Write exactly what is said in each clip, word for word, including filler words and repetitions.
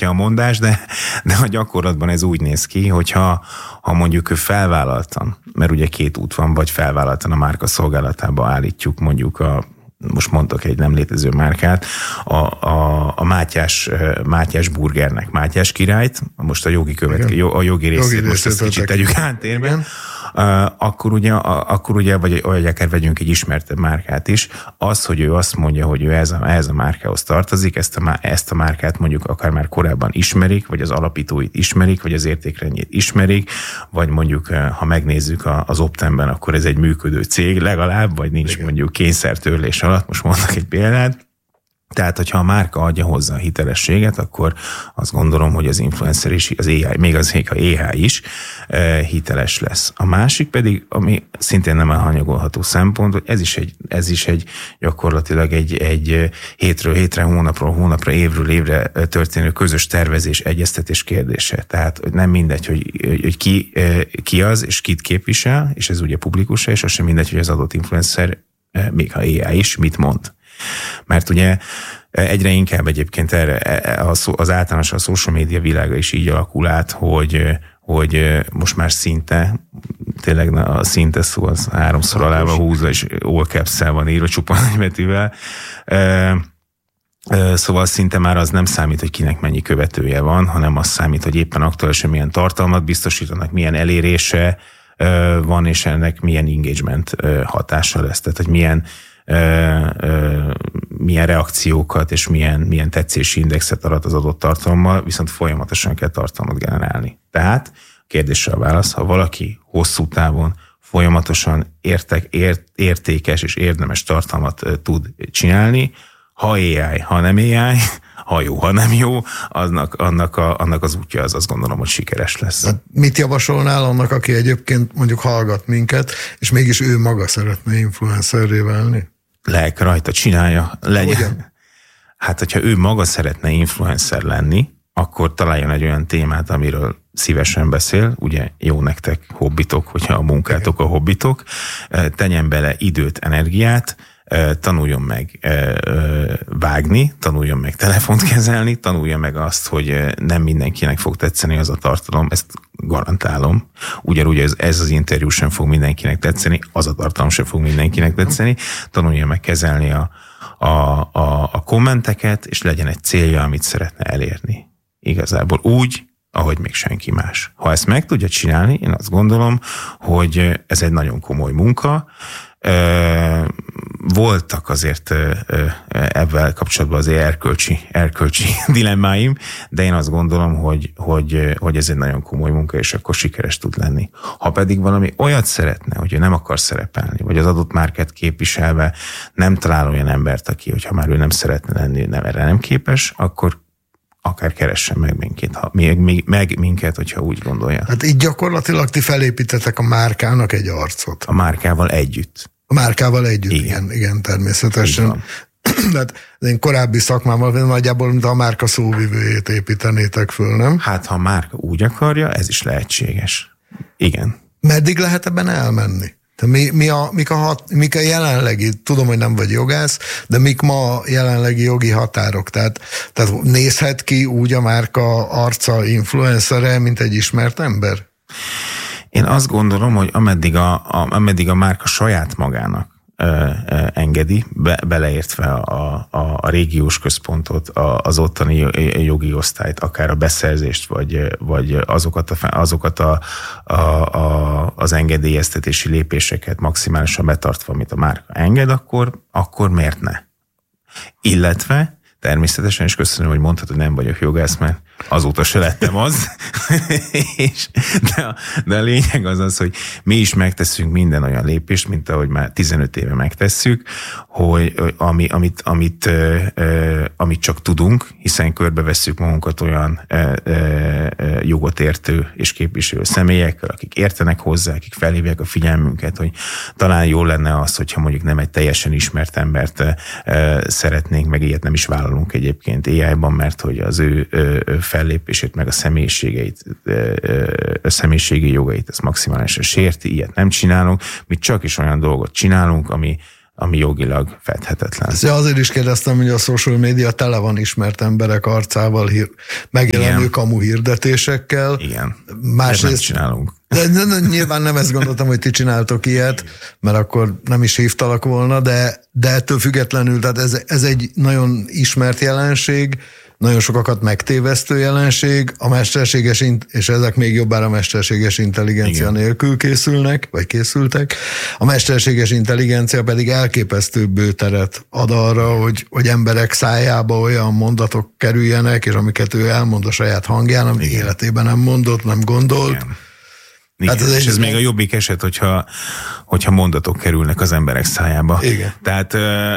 mutatja a mondás, de, de a gyakorlatban ez úgy néz ki, hogyha ha mondjuk ő felvállaltan, mert ugye két út van, vagy felvállaltan a márka szolgálatába állítjuk mondjuk a most mondok egy nem létező márkát, a, a, a Mátyás, Mátyás burgernek Mátyás királyt, most a jogi, követke, a jogi részét jogi most ezt kicsit tegyük háttérben, akkor ugye, akkor ugye vagy, vagy akár vegyünk egy ismertebb márkát is, az, hogy ő azt mondja, hogy ő ez a, ez a márkához tartozik, ezt a, ezt a márkát mondjuk akár már korábban ismerik, vagy az alapítóit ismerik, vagy az értékrendjét ismerik, vagy mondjuk, ha megnézzük az Optemben, akkor ez egy működő cég legalább, vagy nincs igen. mondjuk kényszertörlés alatt, most mondok egy példát. Tehát, hogyha a márka adja hozzá a hitelességet, akkor azt gondolom, hogy az influencer is, az á i, még az a á i is e, hiteles lesz. A másik pedig, ami szintén nem elhanyagolható szempont, hogy ez is egy, ez is egy gyakorlatilag egy, egy hétről hétre, hónapról hónapra, évről évre történő közös tervezés, egyeztetés kérdése. Tehát hogy nem mindegy, hogy, hogy ki, ki az, és kit képvisel, és ez ugye publikus, és az sem mindegy, hogy az adott influencer, még ha á i is, mit mond. Mert ugye egyre inkább egyébként erre, az általános a social media világa is így alakul át, hogy, hogy most már szinte, tényleg a szinte szó az háromszor alába húzva, és all caps-szel van írva, csupa nagybetűvel. Szóval szinte már az nem számít, hogy kinek mennyi követője van, hanem az számít, hogy éppen aktuálisan milyen tartalmat biztosítanak, milyen elérése van, és ennek milyen engagement hatása lesz. Tehát, hogy milyen Ö, ö, milyen reakciókat és milyen, milyen tetszési indexet arat az adott tartalommal, viszont folyamatosan kell tartalmat generálni. Tehát a kérdésre a válasz, ha valaki hosszú távon folyamatosan értek, ért, értékes és érdemes tartalmat tud csinálni, ha á i, ha nem á i, ha jó, ha nem jó, annak, annak, a, annak az útja az azt gondolom, hogy sikeres lesz. Hát mit javasolnál annak, aki egyébként mondjuk hallgat minket, és mégis ő maga szeretne influencerré válni? Lelk rajta, csinálja, legyen. Ugyan? Hát, hogyha ő maga szeretne influencer lenni, akkor találjon egy olyan témát, amiről szívesen beszél, ugye jó nektek hobbitok, hogyha a munkátok a hobbitok, tegyen bele időt, energiát, tanuljon meg vágni, tanuljon meg telefont kezelni, tanulja meg azt, hogy nem mindenkinek fog tetszeni az a tartalom, ezt garantálom. Ugyanúgy ez, ez az interjú sem fog mindenkinek tetszeni, az a tartalom sem fog mindenkinek tetszeni. Tanulja meg kezelni a, a, a, a kommenteket, és legyen egy célja, amit szeretne elérni. Igazából úgy, ahogy még senki más. Ha ezt meg tudja csinálni, én azt gondolom, hogy ez egy nagyon komoly munka. Voltak azért ebben kapcsolatban azért erkölcsi, erkölcsi dilemmáim, de én azt gondolom, hogy, hogy, hogy ez egy nagyon komoly munka, és akkor sikeres tud lenni. Ha pedig valami olyat szeretne, hogy ő nem akar szerepelni, vagy az adott márkát képviselve nem talál olyan embert, aki, hogyha már ő nem szeretne lenni, nem, erre nem képes, akkor akár keressen meg minket, ha, még, meg minket, hogyha úgy gondolja. Hát így gyakorlatilag ti felépítetek a márkának egy arcot. A márkával együtt. A márkával együtt, igen, igen, igen természetesen. De hát én korábbi szakmával nagyjából, mint a márka szóvivőjét építenétek föl, nem? Hát, ha a márka úgy akarja, ez is lehetséges. Igen. Meddig lehet ebben elmenni? De mi, mi, a, mik, a hat, mik a jelenlegi, tudom, hogy nem vagy jogász, de mik ma a jelenlegi jogi határok? Tehát, tehát nézhet ki úgy a márka arca influencere, mint egy ismert ember? Én azt gondolom, hogy ameddig a, a, ameddig a márka saját magának ö, ö, engedi, be, beleértve a, a, a régiós központot, a, az ottani jogi osztályt, akár a beszerzést, vagy, vagy azokat, a, azokat a, a, a, az engedélyeztetési lépéseket maximálisan betartva, amit a márka enged, akkor, akkor miért ne? Illetve természetesen, és köszönöm, hogy mondtad, hogy nem vagyok jogász, mert azóta se lettem az. és, de, a, de a lényeg az az, hogy mi is megteszünk minden olyan lépést, mint ahogy már tizenöt éve megtesszük, hogy ami, amit, amit, amit csak tudunk, hiszen körbevesszük magunkat olyan jogot értő és képviselő személyekkel, akik értenek hozzá, akik felhívják a figyelmünket, hogy talán jó lenne az, hogyha mondjuk nem egy teljesen ismert embert szeretnénk, meg ilyet nem is vállalunk egyébként á í-ban, mert hogy az ő fellépését, meg a személyiségeit, a személyiségi jogait, ez maximálisan sérti, ilyet nem csinálunk. Mi csak is olyan dolgot csinálunk, ami, ami jogilag fedhetetlen. Ezt azért is kérdeztem, hogy a social media tele van ismert emberek arcával hír, megjelenő igen. kamu hirdetésekkel. Igen, másrészt nem csinálunk. De, de, de nyilván nem ezt gondoltam, hogy ti csináltok ilyet, mert akkor nem is hívtalak volna, de, de ettől függetlenül, tehát ez, ez egy nagyon ismert jelenség, nagyon sokakat megtévesztő jelenség, a mesterséges, és ezek még jobbára mesterséges intelligencia igen. nélkül készülnek, vagy készültek. A mesterséges intelligencia pedig elképesztő bőteret ad arra, hogy, hogy emberek szájába olyan mondatok kerüljenek, és amiket ő elmond a saját hangján, amit igen. életében nem mondott, nem gondolt. Igen. Hát ez és ez még a jobbik eset, hogyha, hogyha mondatok kerülnek az emberek szájába. Igen. Tehát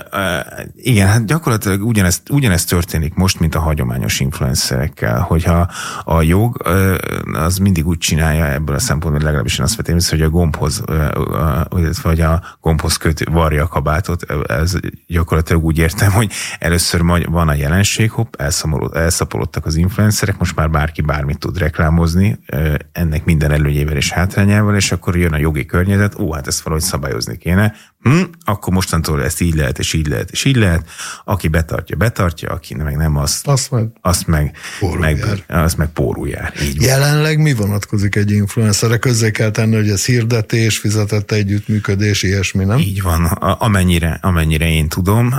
uh, igen, hát gyakorlatilag ugyanezt, ugyanezt történik most, mint a hagyományos influencerekkel, hogyha a jog uh, az mindig úgy csinálja ebből a szempontból, legalábbis én azt vettem, hogy a gombhoz, uh, vagy a gombhoz köt, varja a kabátot, ez gyakorlatilag úgy értem, hogy először van a jelenség, hopp, elszapolódtak az influencerek, most már bárki bármit tud reklámozni, uh, ennek minden előnyével és hátrányával, és akkor jön a jogi környezet, ó, hát ezt valahogy szabályozni kéne, hm, akkor mostantól ezt így lehet, és így lehet, és így lehet, aki betartja, betartja, aki meg nem, azt, azt meg, azt meg, meg, azt meg pórul jár. Így jelenleg mi vonatkozik egy influencerre? Közzé kell tenni, hogy ez hirdetés, fizetett együttműködés, ilyesmi, nem? Így van, amennyire, amennyire én tudom,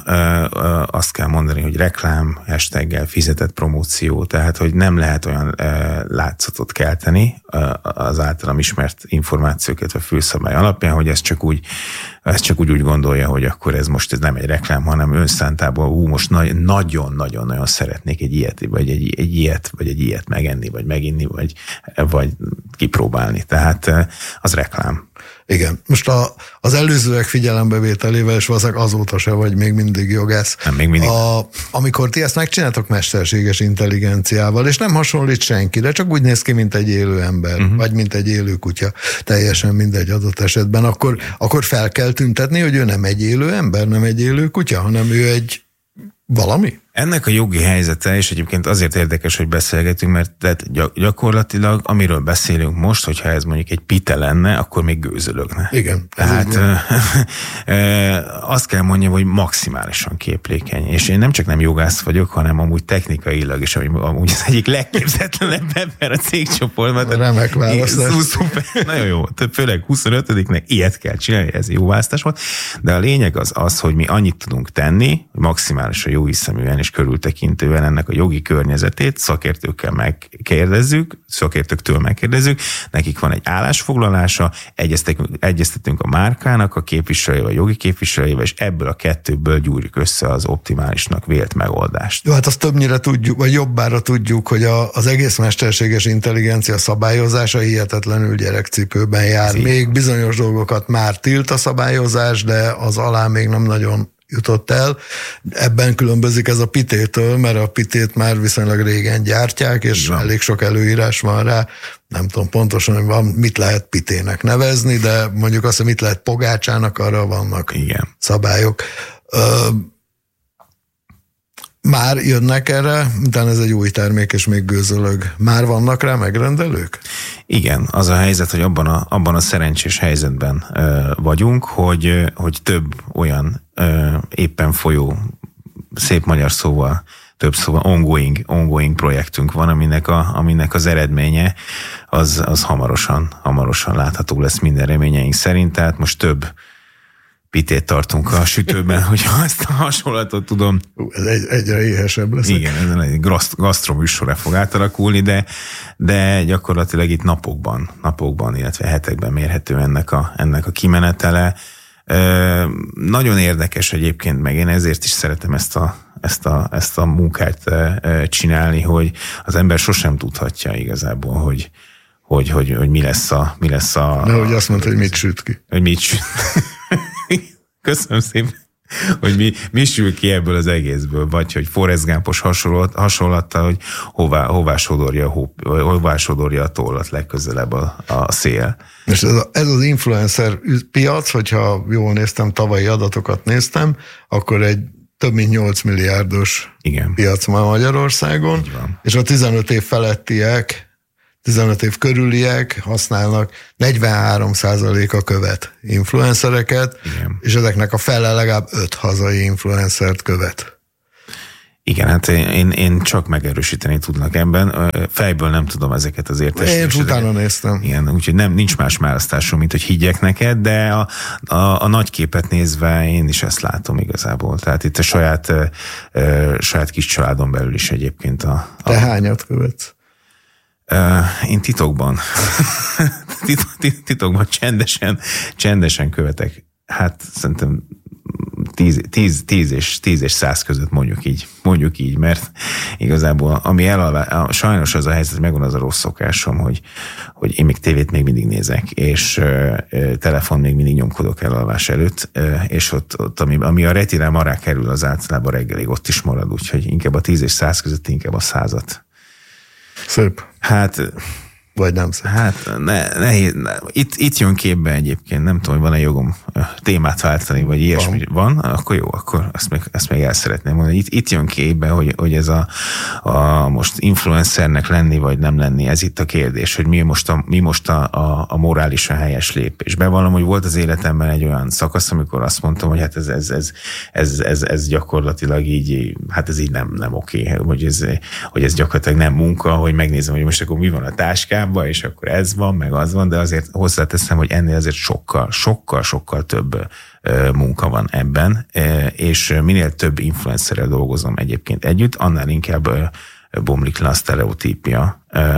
azt kell mondani, hogy reklám, hashtaggel fizetett promóció, tehát, hogy nem lehet olyan látszatot kelteni az általam ismert információkat a főszabály alapján, hogy ez csak úgy, ez csak úgy, úgy gondolja, hogy akkor ez most ez nem egy reklám, hanem önszántából, ú, most nagyon-nagyon-nagyon szeretnék egy ilyet, vagy egy, egy ilyet, vagy egy ilyet megenni, vagy meginni, vagy, vagy kipróbálni. Tehát az reklám. Igen. Most a, az előzőek figyelembevételével, és valószínűleg azóta se vagy még mindig jogász. Nem, még mindig. A, amikor ti ezt megcsináltok mesterséges intelligenciával, és nem hasonlít senkire, csak úgy néz ki, mint egy élő ember, uh-huh. vagy mint egy élő kutya, teljesen mindegy adott esetben, akkor, akkor fel kell tüntetni, hogy ő nem egy élő ember, nem egy élő kutya, hanem ő egy valami? Ennek a jogi helyzete, és egyébként azért érdekes, hogy beszélgetünk, mert tehát gyakorlatilag, amiről beszélünk most, hogyha ez mondjuk egy pite lenne, akkor még gőzölögne. Igen. Tehát azt kell mondjam, hogy maximálisan képlékeny. És én nem csak nem jogász vagyok, hanem amúgy technikailag is, amúgy az egyik legképzetlenebb ember a cégcsoportban. Remek választás. Szuper, nagyon jó. Főleg huszonötödiknek ilyet kell csinálni, ez jó választás volt. De a lényeg az az, hogy mi annyit tudunk tenni, hogy maximálisan jó hiszeműen és körültekintően ennek a jogi környezetét szakértőkkel megkérdezzük, szakértőktől megkérdezzük, nekik van egy állásfoglalása, egyeztetünk a márkának a képviselőjével, a jogi képviselőjével, és ebből a kettőből gyúrjuk össze az optimálisnak vélt megoldást. Jó, hát azt többnyire tudjuk, vagy jobbára tudjuk, hogy a, az egész mesterséges intelligencia szabályozása hihetetlenül gyerekcipőben jár. Még bizonyos dolgokat már tilt a szabályozás, de az alá még nem nagyon jutott el. Ebben különbözik ez a pitétől, mert a pitét már viszonylag régen gyártják, és van. Elég sok előírás van rá. Nem tudom pontosan, hogy van, mit lehet pitének nevezni, de mondjuk azt, hogy mit lehet pogácsának, arra vannak igen. szabályok. Ö, már jönnek erre, utána ez egy új termék, és még gőzölög. Már vannak rá megrendelők? Igen, az a helyzet, hogy abban a, abban a szerencsés helyzetben ö, vagyunk, hogy, hogy több olyan ö, éppen folyó, szép magyar szóval, több szóval ongoing, ongoing projektünk van, aminek, a, aminek az eredménye az, az hamarosan, hamarosan látható lesz minden reményeink szerint, tehát most több pitét tartunk a sütőben, hogyha ezt a hasonlatot tudom. Ez egy, egyre éhesebb lesz. Igen, ez egy gasztroműsorra fog átalakulni, de, de gyakorlatilag itt napokban, napokban, illetve hetekben mérhető ennek a, ennek a kimenetele. Ö, nagyon érdekes egyébként, meg én ezért is szeretem ezt a, ezt a, ezt a munkát csinálni, hogy az ember sosem tudhatja igazából, hogy hogy, hogy, hogy mi lesz a... Mi lesz a de hogy azt mondta, hogy mit süt ki. Hogy mit süt. Köszönöm szépen, hogy mi, mi sül ki ebből az egészből, vagy hogy Forrest Gumpos hasonlat, hasonlattal, hogy hová, hová, sodorja, hová sodorja a tollat legközelebb a, a szél. És ez, a, ez az influencer piac, hogyha jól néztem, tavalyi adatokat néztem, akkor egy több mint nyolc milliárdos igen. piac van Magyarországon, és a tizenöt év felettiek tizenöt év körüliek használnak negyvenhárom százaléka követ influencereket, igen. És ezeknek a fele legalább öt hazai influencert követ. Igen, hát én, én csak megerősíteni tudnak ebben. Fejből nem tudom ezeket az értesítéseket. Én utána néztem. Igen, úgyhogy nem, nincs más választásom, mint hogy higgyek neked, de a, a, a nagy képet nézve én is ezt látom igazából. Tehát itt a saját, a, a saját kis családon belül is egyébként. A, a... Te hányat követsz? Én titokban, titokban csendesen, csendesen követek. Hát szerintem tíz, tíz, tíz, és, tíz és száz között mondjuk így, mondjuk így, mert igazából ami elalvá, sajnos az a helyzet, megvan az a rossz szokásom, hogy, hogy én még tévét még mindig nézek, és uh, telefon még mindig nyomkodok elalvás előtt, uh, és ott, ott ami, ami a retinám alá kerül, az általában reggelig ott is marad, úgyhogy inkább a tíz és száz között inkább a százat. Szép. Hát... Vagy nem szép. Hát ne, nehéz. Ne. Itt, itt jön képbe egyébként, nem tudom, hogy van-e jogom témát váltani, vagy ilyesmi van, van akkor jó, akkor ezt még, ezt még el szeretném mondani. Itt, itt jön képbe, hogy, hogy ez a, a most influencernek lenni, vagy nem lenni, ez itt a kérdés, hogy mi most a, mi most a, a, a morálisan helyes lépés. Bevallom, hogy volt az életemben egy olyan szakasz, amikor azt mondtam, hogy hát ez, ez, ez, ez, ez, ez gyakorlatilag így, hát ez így nem, nem oké, hogy ez, hogy ez gyakorlatilag nem munka, hogy megnézem, hogy most akkor mi van a táskában, és akkor ez van, meg az van, de azért hozzáteszem, hogy ennél azért sokkal, sokkal, sokkal több munka van ebben, és minél több influencerrel dolgozom egyébként együtt, annál inkább bomlik le a sztereotípia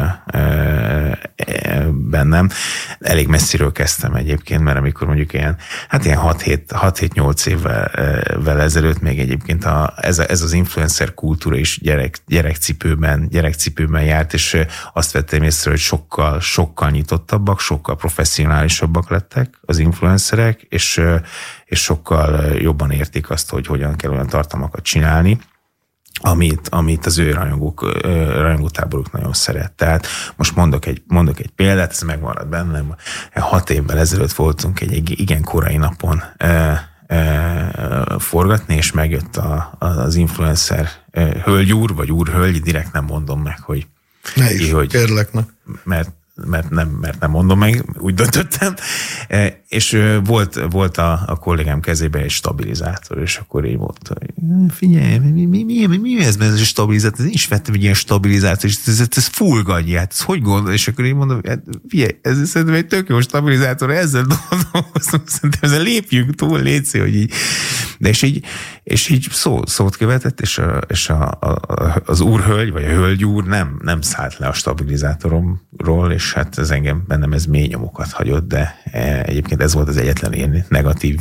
bennem. Elég messziről kezdtem egyébként, mert amikor mondjuk ilyen, hát ilyen hat-hét-nyolc évvel ezelőtt még egyébként a, ez, a, ez az influencer kultúra is gyerek, gyerekcipőben, gyerekcipőben járt, és azt vettem észre, hogy sokkal, sokkal nyitottabbak, sokkal professzionálisabbak lettek az influencerek, és, és sokkal jobban értik azt, hogy hogyan kell olyan tartalmakat csinálni, amit, amit az ő rajongók, rajongótáboruk nagyon szeret. Tehát most mondok egy, mondok egy példát, ez megmarad bennem. Hat évvel ezelőtt voltunk egy igen korai napon e, e, forgatni, és megjött a, az influencer e, hölgyúr, vagy úrhölgy, direkt nem mondom meg, hogy... Ne is, hogy, kérlek, ne. Mert mert nem, mert nem mondom meg, úgy döntöttem, e, és volt, volt a, a kollégám kezében egy stabilizátor, és akkor így volt, hogy figyelj, mi, mi, mi, mi, mi ez, ez a stabilizátor? Én is vettem egy ilyen stabilizátor, és ez, ez, ez full gagyi, hát ez hogy gondol? És akkor így mondom, hát figyelj, ez szerintem egy tök jó stabilizátor, ezzel dolgozom, szerintem ezzel lépjünk túl, létszi, hogy így. De és így, és így szó, szót követett, és, a, és a, a, az úrhölgy, vagy a hölgyúr nem, nem szállt le a stabilizátoromról, és hát ez engem, bennem ez mély nyomokat hagyott, de egyébként ez volt az egyetlen ilyen negatív,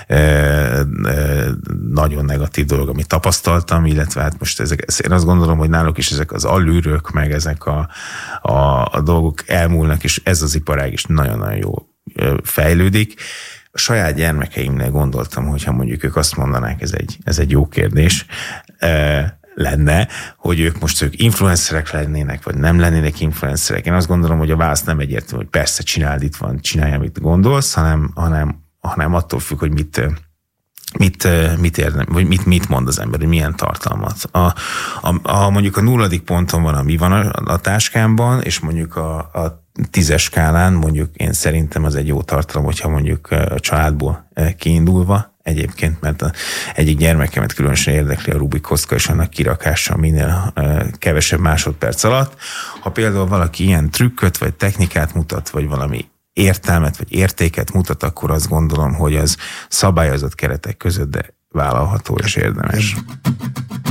nagyon negatív dolog, amit tapasztaltam, illetve hát most ezek, én azt gondolom, hogy náluk is ezek az allűrök, meg ezek a, a, a dolgok elmúlnak, és ez az iparág is nagyon-nagyon jó fejlődik. A saját gyermekeimnél gondoltam, hogyha mondjuk ők azt mondanák, ez egy, ez egy jó kérdés, lenne, hogy ők most ők influencerek lennének, vagy nem lennének influencerek. Én azt gondolom, hogy a válasz nem egyértelmű, hogy persze csináld, itt van, csinálj, amit gondolsz, hanem, hanem, hanem attól függ, hogy mit, mit, mit, érdem, vagy mit, mit mond az ember, hogy milyen tartalmat. A, a, a, mondjuk a nulladik ponton van, ami van a, a táskámban, és mondjuk a, a tízes skálán mondjuk én szerintem az egy jó tartalom, hogyha mondjuk a családból kiindulva, egyébként, mert a egyik gyermekemet különösen érdekli a Rubik kocka, és annak kirakása minél kevesebb másodperc alatt. Ha például valaki ilyen trükköt, vagy technikát mutat, vagy valami értelmet, vagy értéket mutat, akkor azt gondolom, hogy az szabályozott keretek között, de vállalható és érdemes.